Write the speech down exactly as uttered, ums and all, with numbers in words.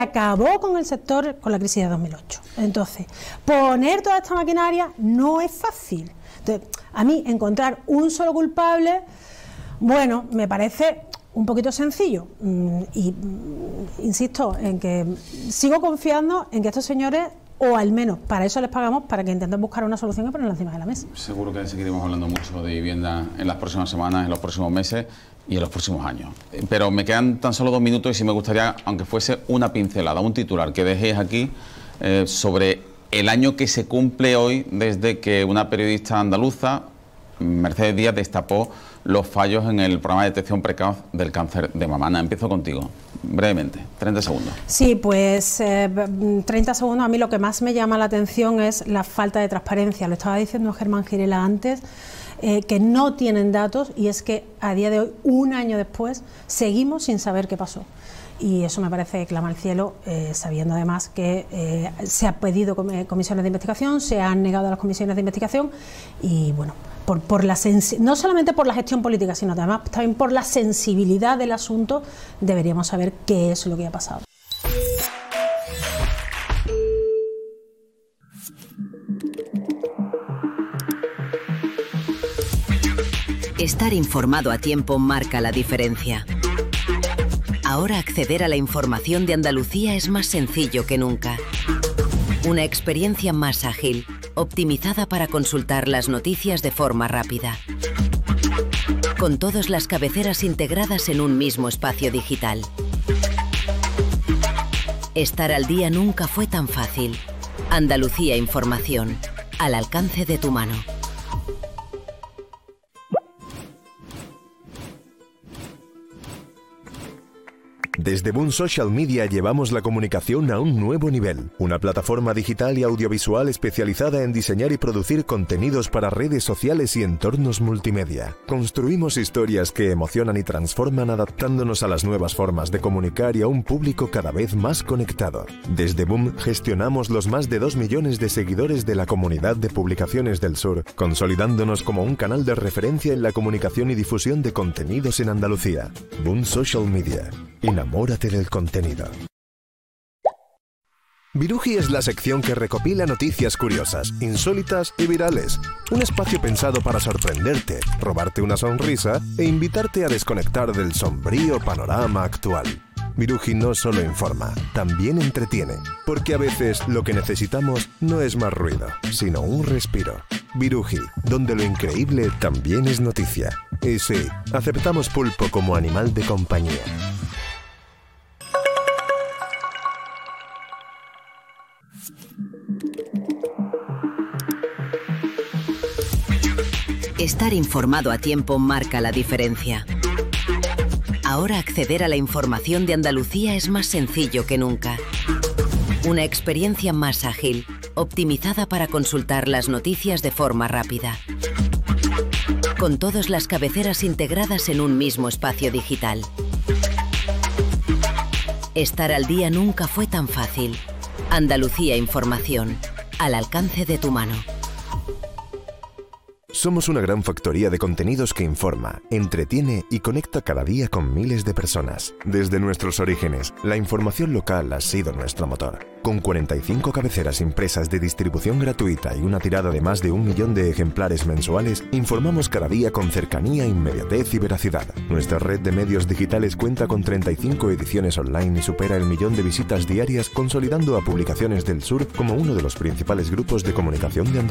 acabó con el sector con la crisis de dos mil ocho. Entonces, poner toda esta maquinaria no es fácil. Entonces, a mí encontrar un solo culpable, bueno, me parece un poquito sencillo. Y insisto en que sigo confiando en que estos señores, o al menos para eso les pagamos, para que intenten buscar una solución y ponerla encima de la mesa. Seguro que seguiremos hablando mucho de vivienda en las próximas semanas, en los próximos meses y en los próximos años. Pero me quedan tan solo dos minutos y sí me gustaría, aunque fuese una pincelada, un titular que dejéis aquí eh, sobre el año que se cumple hoy desde que una periodista andaluza, Mercedes Díaz, destapó los fallos en el programa de detección precoz del cáncer de mama. Ana, empiezo contigo, brevemente, treinta segundos. Sí, pues eh, treinta segundos. A mí lo que más me llama la atención es la falta de transparencia. Lo estaba diciendo Germán Girela antes, eh, que no tienen datos, y es que a día de hoy, un año después, seguimos sin saber qué pasó. Y eso me parece que clama al cielo, eh, sabiendo además que eh, se ha pedido comisiones de investigación, se han negado a las comisiones de investigación y bueno, por, por la no solamente por la gestión política, sino además también por la sensibilidad del asunto, deberíamos saber qué es lo que ha pasado. Estar informado a tiempo marca la diferencia. Ahora acceder a la información de Andalucía es más sencillo que nunca. Una experiencia más ágil, optimizada para consultar las noticias de forma rápida. Con todas las cabeceras integradas en un mismo espacio digital. Estar al día nunca fue tan fácil. Andalucía Información, al alcance de tu mano. Desde Boom Social Media llevamos la comunicación a un nuevo nivel. Una plataforma digital y audiovisual especializada en diseñar y producir contenidos para redes sociales y entornos multimedia. Construimos historias que emocionan y transforman adaptándonos a las nuevas formas de comunicar y a un público cada vez más conectado. Desde Boom gestionamos los más de dos millones de seguidores de la comunidad de publicaciones del sur, consolidándonos como un canal de referencia en la comunicación y difusión de contenidos en Andalucía. Boom Social Media. Enamórate del contenido. Viruji es la sección que recopila noticias curiosas, insólitas y virales. Un espacio pensado para sorprenderte, robarte una sonrisa e invitarte a desconectar del sombrío panorama actual. Viruji no solo informa, también entretiene, porque a veces lo que necesitamos no es más ruido, sino un respiro. Viruji, donde lo increíble también es noticia. Y sí, aceptamos pulpo como animal de compañía. Estar informado a tiempo marca la diferencia. Ahora acceder a la información de Andalucía es más sencillo que nunca. Una experiencia más ágil, optimizada para consultar las noticias de forma rápida. Con todas las cabeceras integradas en un mismo espacio digital. Estar al día nunca fue tan fácil. Andalucía Información, al alcance de tu mano. Somos una gran factoría de contenidos que informa, entretiene y conecta cada día con miles de personas. Desde nuestros orígenes, la información local ha sido nuestro motor. Con cuarenta y cinco cabeceras impresas de distribución gratuita y una tirada de más de un millón de ejemplares mensuales, informamos cada día con cercanía, inmediatez y veracidad. Nuestra red de medios digitales cuenta con treinta y cinco ediciones online y supera el millón de visitas diarias, consolidando a Publicaciones del Sur como uno de los principales grupos de comunicación de Andalucía.